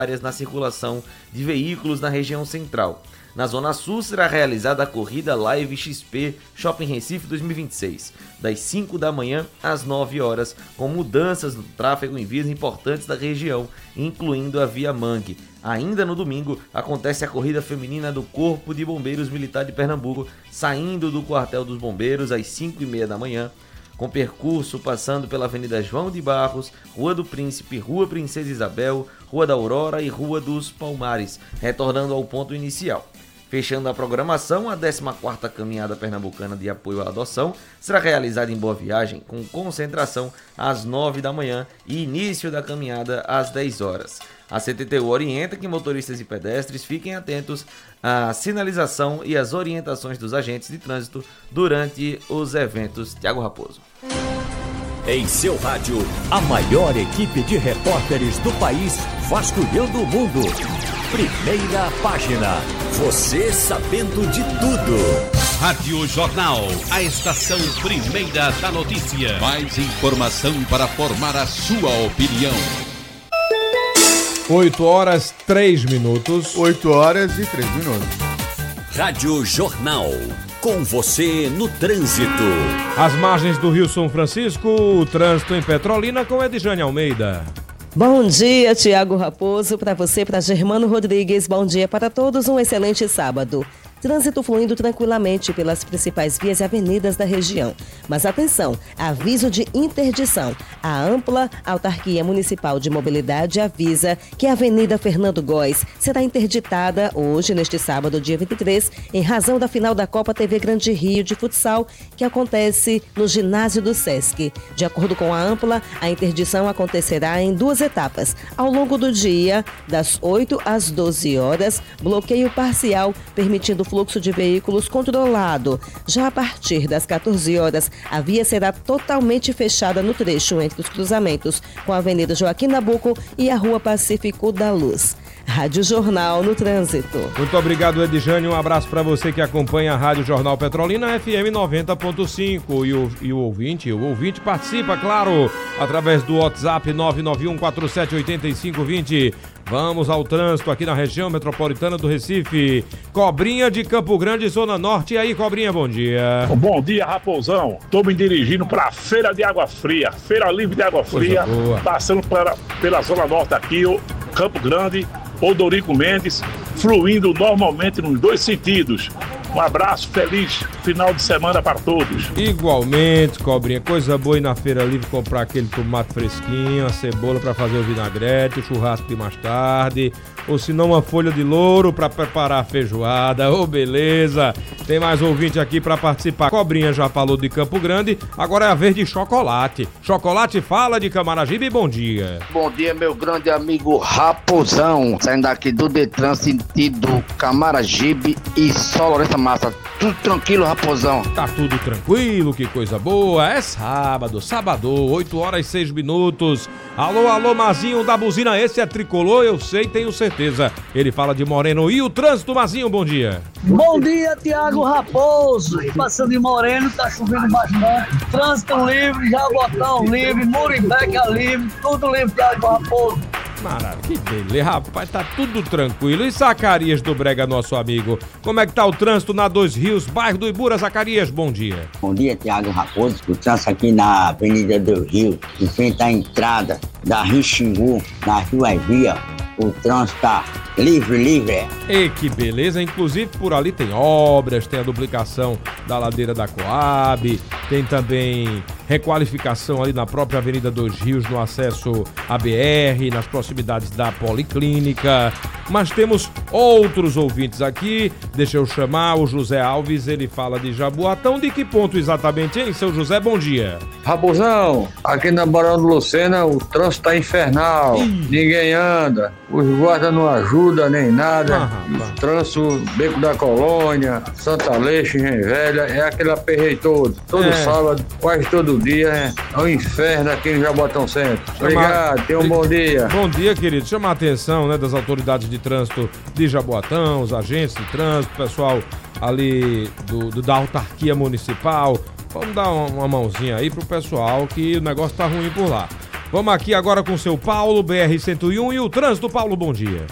na circulação de veículos na região central. Na Zona Sul será realizada a corrida Live XP Shopping Recife 2026, das 5 da manhã às 9 horas, com mudanças no tráfego em vias importantes da região, incluindo a Via Mangue. Ainda no domingo, acontece a corrida feminina do Corpo de Bombeiros Militar de Pernambuco, saindo do Quartel dos Bombeiros às 5h30 da manhã, com percurso passando pela Avenida João de Barros, Rua do Príncipe, Rua Princesa Isabel, Rua da Aurora e Rua dos Palmares, retornando ao ponto inicial. Fechando a programação, a 14ª Caminhada Pernambucana de Apoio à Adoção será realizada em Boa Viagem, com concentração às 9 da manhã e início da caminhada às 10 horas. A CTTU orienta que motoristas e pedestres fiquem atentos à sinalização e às orientações dos agentes de trânsito durante os eventos. Thiago Raposo. Em seu rádio, a maior equipe de repórteres do país vasculhando o mundo. Primeira página. Você sabendo de tudo. Rádio Jornal, a estação primeira da notícia. Mais informação para formar a sua opinião. 8h03. 8h03. Rádio Jornal. Com você no trânsito. Às margens do Rio São Francisco, o trânsito em Petrolina com Edjane Almeida. Bom dia, Tiago Raposo, para você, para Germano Rodrigues. Bom dia para todos, um excelente sábado. Trânsito fluindo tranquilamente pelas principais vias e avenidas da região. Mas atenção, aviso de interdição. A ampla Autarquia Municipal de Mobilidade avisa que a Avenida Fernando Góes será interditada hoje, neste sábado, dia 23, em razão da final da Copa TV Grande Rio de Futsal, que acontece no ginásio do Sesc. De acordo com a ampla, a interdição acontecerá em 2 etapas. Ao longo do dia, das 8 às 12 horas, bloqueio parcial, permitindo fluxo de veículos controlado. Já a partir das 14 horas, a via será totalmente fechada no trecho entre os cruzamentos com a Avenida Joaquim Nabuco e a Rua Pacífico da Luz. Rádio Jornal no Trânsito. Muito obrigado, Edjane. Um abraço para você que acompanha a Rádio Jornal Petrolina FM 90.5. E o ouvinte participa, claro, através do WhatsApp 991478520. Vamos ao trânsito aqui na região metropolitana do Recife. Cobrinha de Campo Grande, Zona Norte. E aí, Cobrinha, bom dia. Bom dia, Raposão. Estou me dirigindo para a Feira de Água Fria. Feira Livre de Água Fria. Passando pela Zona Norte aqui, Campo Grande, Odorico Mendes, fluindo normalmente nos 2 sentidos. Um abraço, feliz final de semana para todos. Igualmente, Cobrinha, coisa boa ir na Feira Livre comprar aquele tomate fresquinho, a cebola para fazer o vinagrete, o churrasco de mais tarde, ou se não uma folha de louro para preparar a feijoada. Ô, beleza! Tem mais ouvinte aqui para participar. Cobrinha já falou de Campo Grande, agora é a vez de Chocolate. Chocolate fala de Camaragibe, bom dia. Bom dia, meu grande amigo Raposão, saindo aqui do Detran, sentido Camaragibe e São Lourenço Massa. Tudo tranquilo, Raposão? Tá tudo tranquilo, que coisa boa. É sábado, 8h06. Alô, Mazinho da buzina, esse é tricolor, eu sei, tenho certeza. Ele fala de Moreno. E o trânsito, Mazinho, bom dia. Bom dia, Tiago Raposo. Passando de Moreno, tá chovendo bastante. Trânsito livre, Jabotão livre, Muribeca livre, tudo livre, Tiago Raposo. Maravilha, que beleza, rapaz, tá tudo tranquilo. E Zacarias do Brega, nosso amigo, como é que tá o trânsito na Dois Rios, bairro do Ibura? Zacarias, bom dia. Bom dia, Tiago Raposo. O trânsito aqui na Avenida Dois Rios, em frente à entrada da Rixingu, na Rio Via. O trânsito tá livre. E que beleza, inclusive por ali tem obras, tem a duplicação da ladeira da Coab, tem também requalificação ali na própria Avenida Dois Rios, no acesso à BR, nas proximidades da Policlínica. Mas temos outros ouvintes aqui, deixa eu chamar o José Alves, ele fala de Jaboatão. De que ponto exatamente, hein, seu José? Bom dia. Raposão, aqui na Barão do Lucena o trânsito tá infernal, ninguém anda, os guardas não ajudam nem nada, o trânsito, Beco da Colônia, Santa Leixa, Engenho Velha, é aquele aperreio todo sábado, quase todo dia, é um inferno aqui no Jaboatão Centro. Obrigado, tenha um bom dia. Bom dia, querido. Chama a atenção, né, das autoridades de trânsito de Jaboatão, os agentes de trânsito, pessoal ali da autarquia municipal. Vamos dar uma mãozinha aí pro pessoal que o negócio tá ruim por lá. Vamos aqui agora com o seu Paulo, BR-101 e o trânsito. Paulo, bom dia.